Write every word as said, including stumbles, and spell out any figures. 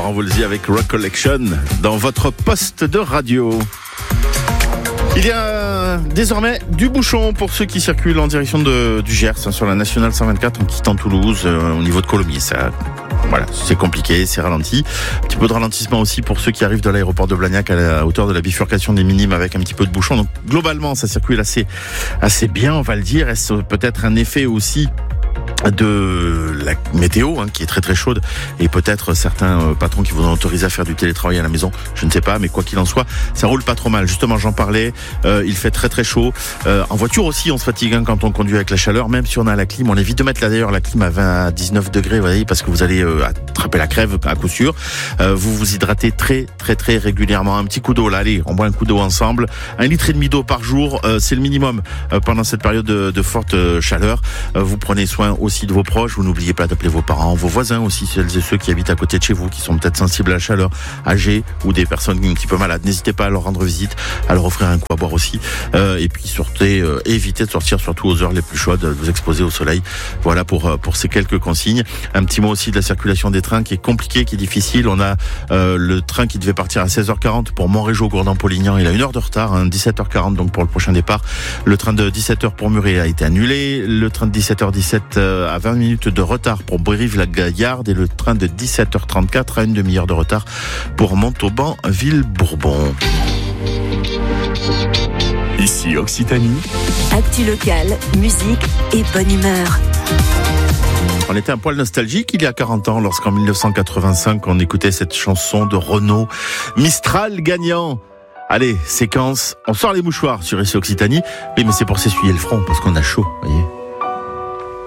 Laurent Voulzy avec Recollection dans votre poste de radio. Il y a désormais du bouchon pour ceux qui circulent en direction de, du Gers hein, sur la nationale cent vingt-quatre en quittant Toulouse euh, au niveau de Colomiers. Ça, voilà, c'est compliqué, c'est ralenti. Un petit peu de ralentissement aussi pour ceux qui arrivent de l'aéroport de Blagnac à la hauteur de la bifurcation des Minimes avec un petit peu de bouchon. Donc globalement, ça circule assez, assez bien, on va le dire. Est-ce peut-être un effet aussi de la météo hein, qui est très très chaude et peut-être certains euh, patrons qui vous ont autorisé à faire du télétravail à la maison, je ne sais pas, mais quoi qu'il en soit, ça roule pas trop mal. Justement, j'en parlais, euh, il fait très très chaud. Euh, en voiture aussi, on se fatigue hein, quand on conduit avec la chaleur, même si on a la clim. On évite de mettre là d'ailleurs la clim à vingt à dix-neuf degrés, vous voyez, parce que vous allez euh, attraper la crève à coup sûr. Euh, vous vous hydratez très très très régulièrement. Un petit coup d'eau là, allez, on boit un coup d'eau ensemble. Un litre et demi d'eau par jour, euh, c'est le minimum euh, pendant cette période de, de forte euh, chaleur. Euh, vous prenez soin aussi de vos proches, vous n'oubliez pas d'appeler vos parents, vos voisins aussi, celles et ceux qui habitent à côté de chez vous, qui sont peut-être sensibles à la chaleur, âgés ou des personnes un petit peu malades. N'hésitez pas à leur rendre visite, à leur offrir un coup à boire aussi. Euh, et puis surtout, euh, évitez de sortir surtout aux heures les plus chaudes, de vous exposer au soleil. Voilà pour pour ces quelques consignes. Un petit mot aussi de la circulation des trains qui est compliqué, qui est difficile. On a euh, le train qui devait partir à seize heures quarante pour Montrégeau, Gourdin-Polignan. Il a une heure de retard, hein, dix-sept heures quarante donc pour le prochain départ. Le train de dix-sept heures pour Muret a été annulé. Le train de dix-sept heures dix-sept euh, à vingt minutes de retard pour Brive-la-Gaillarde et le train de dix-sept heures trente-quatre à une demi-heure de retard pour Montauban-Villebourbon. Ici Occitanie. Actu locale, musique et bonne humeur. On était un poil nostalgique il y a quarante ans lorsqu'en dix-neuf cent quatre-vingt-cinq on écoutait cette chanson de Renaud, Mistral gagnant. Allez, séquence, on sort les mouchoirs sur Ici Occitanie. Oui, mais c'est pour s'essuyer le front parce qu'on a chaud, vous voyez.